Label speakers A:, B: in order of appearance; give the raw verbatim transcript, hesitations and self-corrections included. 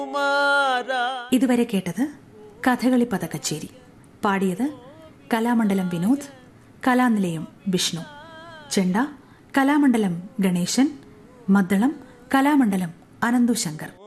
A: ഇതുവരെ കേട്ടത് കഥകളി പദകച്ചേരി. പാടിയത് കലാമണ്ഡലം വിനോദ്, കലാനിലയം വിഷ്ണു. ചെണ്ട കലാമണ്ഡലം ഗണേശൻ, മദ്ദളം കലാമണ്ഡലം അനന്തു ശങ്കർ.